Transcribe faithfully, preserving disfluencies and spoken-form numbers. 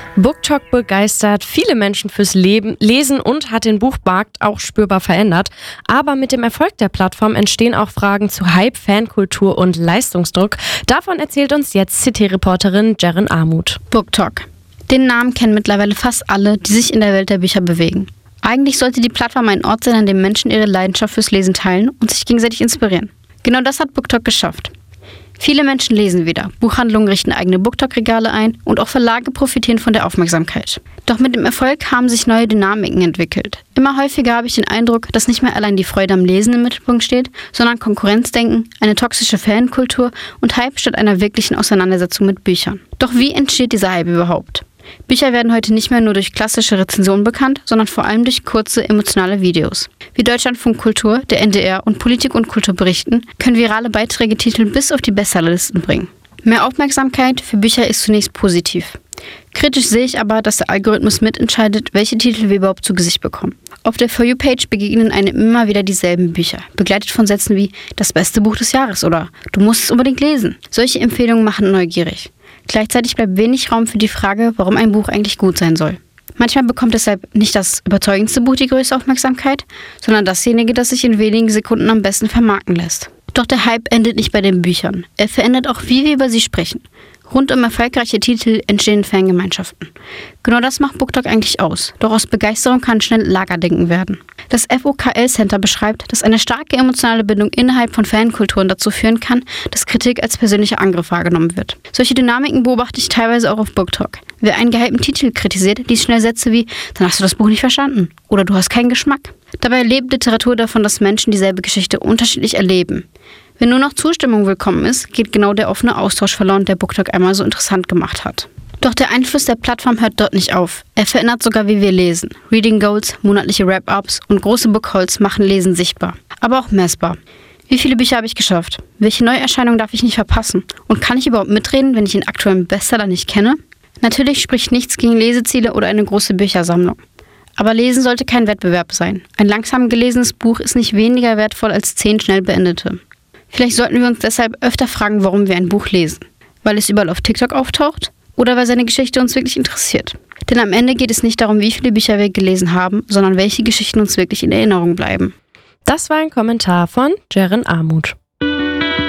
BookTok begeistert viele Menschen fürs Leben, Lesen und hat den Buchmarkt auch spürbar verändert. Aber mit dem Erfolg der Plattform entstehen auch Fragen zu Hype, Fankultur und Leistungsdruck. Davon erzählt uns jetzt C T-Reporterin Jeren Armuth. BookTok. Den Namen kennen mittlerweile fast alle, die sich in der Welt der Bücher bewegen. Eigentlich sollte die Plattform ein Ort sein, an dem Menschen ihre Leidenschaft fürs Lesen teilen und sich gegenseitig inspirieren. Genau das hat BookTok geschafft. Viele Menschen lesen wieder, Buchhandlungen richten eigene BookTok-Regale ein und auch Verlage profitieren von der Aufmerksamkeit. Doch mit dem Erfolg haben sich neue Dynamiken entwickelt. Immer häufiger habe ich den Eindruck, dass nicht mehr allein die Freude am Lesen im Mittelpunkt steht, sondern Konkurrenzdenken, eine toxische Fankultur und Hype statt einer wirklichen Auseinandersetzung mit Büchern. Doch wie entsteht dieser Hype überhaupt? Bücher werden heute nicht mehr nur durch klassische Rezensionen bekannt, sondern vor allem durch kurze, emotionale Videos. Wie Deutschlandfunk Kultur, der N D R und Politik und Kultur berichten, können virale Beiträge Titel bis auf die Bestsellerlisten bringen. Mehr Aufmerksamkeit für Bücher ist zunächst positiv. Kritisch sehe ich aber, dass der Algorithmus mitentscheidet, welche Titel wir überhaupt zu Gesicht bekommen. Auf der For You-Page begegnen einem immer wieder dieselben Bücher, begleitet von Sätzen wie „das beste Buch des Jahres“ oder „du musst es unbedingt lesen“. Solche Empfehlungen machen neugierig. Gleichzeitig bleibt wenig Raum für die Frage, warum ein Buch eigentlich gut sein soll. Manchmal bekommt deshalb nicht das überzeugendste Buch die größte Aufmerksamkeit, sondern dasjenige, das sich in wenigen Sekunden am besten vermarkten lässt. Doch der Hype endet nicht bei den Büchern. Er verändert auch, wie wir über sie sprechen. Rund um erfolgreiche Titel entstehen Fangemeinschaften. Genau das macht BookTok eigentlich aus. Doch aus Begeisterung kann schnell Lagerdenken werden. Das F O K L-Center beschreibt, dass eine starke emotionale Bindung innerhalb von Fankulturen dazu führen kann, dass Kritik als persönlicher Angriff wahrgenommen wird. Solche Dynamiken beobachte ich teilweise auch auf BookTok. Wer einen gehypten Titel kritisiert, liest schnell Sätze wie „dann hast du das Buch nicht verstanden“ oder „du hast keinen Geschmack“. Dabei lebt Literatur davon, dass Menschen dieselbe Geschichte unterschiedlich erleben. Wenn nur noch Zustimmung willkommen ist, geht genau der offene Austausch verloren, der BookTok einmal so interessant gemacht hat. Doch der Einfluss der Plattform hört dort nicht auf. Er verändert sogar, wie wir lesen. Reading Goals, monatliche Wrap-Ups und große Bookhauls machen Lesen sichtbar, aber auch messbar. Wie viele Bücher habe ich geschafft? Welche Neuerscheinung darf ich nicht verpassen? Und kann ich überhaupt mitreden, wenn ich den aktuellen Bestseller nicht kenne? Natürlich spricht nichts gegen Leseziele oder eine große Büchersammlung. Aber Lesen sollte kein Wettbewerb sein. Ein langsam gelesenes Buch ist nicht weniger wertvoll als zehn schnell beendete. Vielleicht sollten wir uns deshalb öfter fragen, warum wir ein Buch lesen. Weil es überall auf TikTok auftaucht? Oder weil seine Geschichte uns wirklich interessiert? Denn am Ende geht es nicht darum, wie viele Bücher wir gelesen haben, sondern welche Geschichten uns wirklich in Erinnerung bleiben. Das war ein Kommentar von Jeren Armuth.